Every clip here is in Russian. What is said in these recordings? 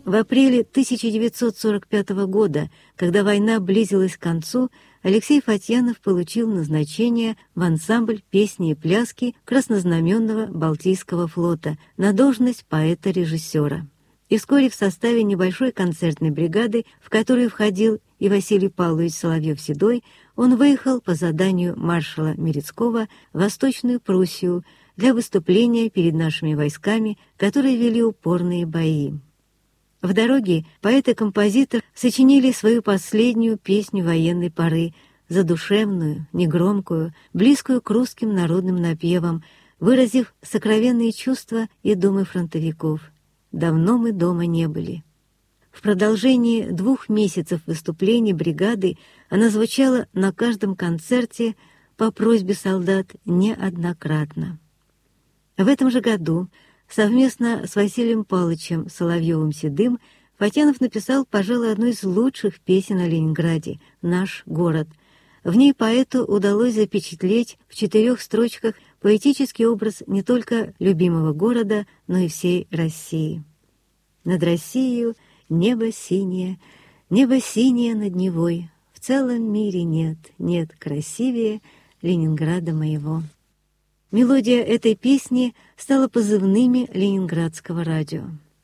В апреле 1945 года, когда война близилась к концу, Алексей Фатьянов получил назначение в ансамбль песни и пляски Краснознаменного Балтийского флота на должность поэта-режиссера. И вскоре в составе небольшой концертной бригады, в которую входил и Василий Павлович Соловьев-Седой, он выехал по заданию маршала Мерецкого в Восточную Пруссию для выступления перед нашими войсками, которые вели упорные бои. В дороге поэт и композитор сочинили свою последнюю песню военной поры, задушевную, негромкую, близкую к русским народным напевам, выразив сокровенные чувства и думы фронтовиков. «Давно мы дома не были». В продолжении 2 месяцев выступлений бригады она звучала на каждом концерте по просьбе солдат неоднократно. В этом же году совместно с Василием Павловичем Соловьевым-Седым Фатьянов написал, пожалуй, одну из лучших песен о Ленинграде «Наш город». В ней поэту удалось запечатлеть в 4 строчках поэтический образ не только любимого города, но и всей России. Над Россией небо синее над Невой, в целом мире нет красивее Ленинграда моего. Мелодия этой песни стала позывными ленинградского радио.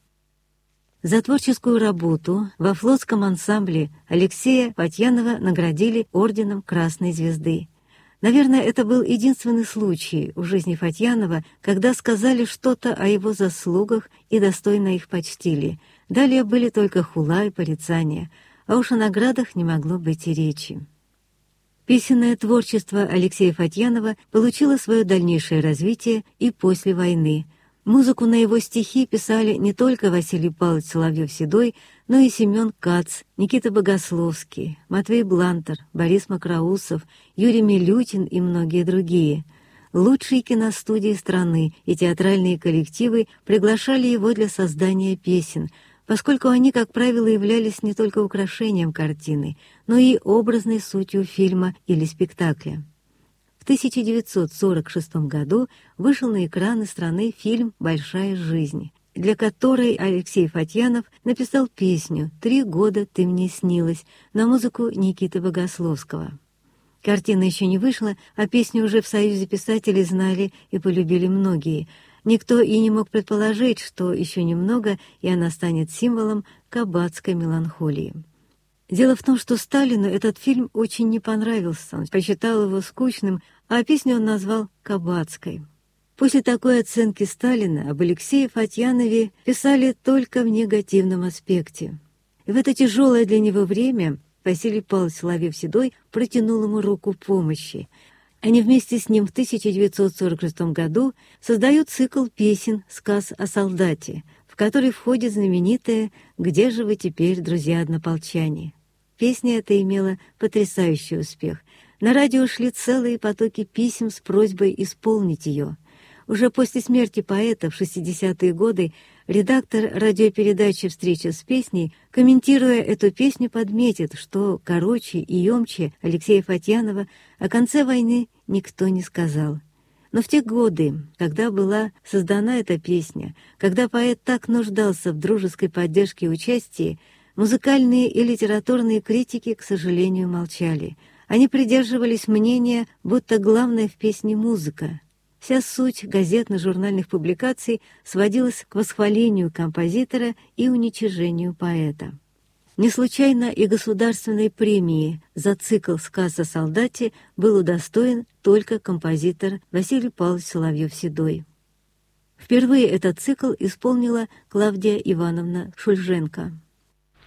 За творческую работу во флотском ансамбле Алексея Фатьянова наградили орденом Красной Звезды. Наверное, это был единственный случай в жизни Фатьянова, когда сказали что-то о его заслугах и достойно их почтили. Далее были только хула и порицания, а уж о наградах не могло быть и речи. Песенное творчество Алексея Фатьянова получило свое дальнейшее развитие и после войны. Музыку на его стихи писали не только Василий Павлович Соловьев-Седой, но и Семен Кац, Никита Богословский, Матвей Блантер, Борис Макроусов, Юрий Милютин и многие другие. Лучшие киностудии страны и театральные коллективы приглашали его для создания песен, поскольку они, как правило, являлись не только украшением картины, но и образной сутью фильма или спектакля. В 1946 году вышел на экраны страны фильм «Большая жизнь», для которой Алексей Фатьянов написал песню «3 года ты мне снилась» на музыку Никиты Богословского. Картина еще не вышла, а песню уже в Союзе писателей знали и полюбили многие. Никто и не мог предположить, что еще немного, и она станет символом кабацкой меланхолии. Дело в том, что Сталину этот фильм очень не понравился, он посчитал его скучным, а песню он назвал «кабацкой». После такой оценки Сталина об Алексее Фатьянове писали только в негативном аспекте. И в это тяжелое для него время Василий Павлович Соловьев-Седой протянул ему руку помощи. Они вместе с ним в 1946 году создают цикл песен «Сказ о солдате», в который входит знаменитая «Где же вы теперь, друзья-однополчане?». Песня эта имела потрясающий успех. На радио шли целые потоки писем с просьбой исполнить ее. Уже после смерти поэта в 60-е годы редактор радиопередачи «Встреча с песней», комментируя эту песню, подметит, что короче и емче Алексея Фатьянова о конце войны никто не сказал. Но в те годы, когда была создана эта песня, когда поэт так нуждался в дружеской поддержке и участии, музыкальные и литературные критики, к сожалению, молчали. Они придерживались мнения, будто главное в песне музыка. Вся суть газетно-журнальных публикаций сводилась к восхвалению композитора и уничижению поэта. Не случайно и государственной премии за цикл «Сказ о солдате» был удостоен только композитор Василий Павлович Соловьев-Седой. Впервые этот цикл исполнила Клавдия Ивановна Шульженко.